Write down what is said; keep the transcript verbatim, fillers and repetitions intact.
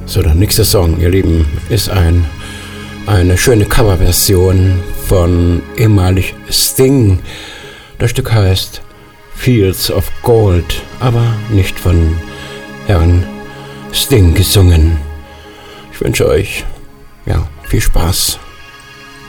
So, der nächste Song, ihr Lieben, ist ein, eine schöne Coverversion von ehemalig Sting. Das Stück heißt Fields of Gold, aber nicht von Herrn Sting gesungen. Ich wünsche euch ja, viel Spaß.